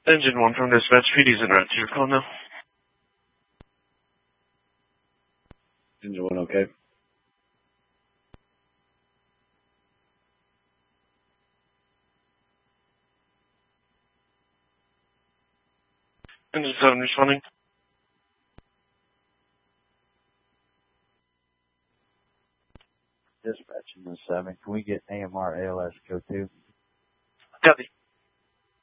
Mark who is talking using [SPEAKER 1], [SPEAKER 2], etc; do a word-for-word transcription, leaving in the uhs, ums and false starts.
[SPEAKER 1] Engine one from dispatch, P D's en route to your call now.
[SPEAKER 2] Engine one, okay.
[SPEAKER 1] Engine seven responding.
[SPEAKER 3] Dispatch in the seven. Can we get A M R A L S code two?
[SPEAKER 1] Copy.